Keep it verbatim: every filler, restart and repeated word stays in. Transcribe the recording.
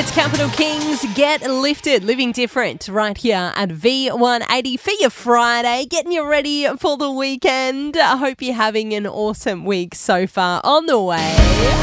It's Capital Kings, Get Lifted, Living Different, right here at V one eighty for your Friday, getting you ready for the weekend. I hope you're having an awesome week so far on the way.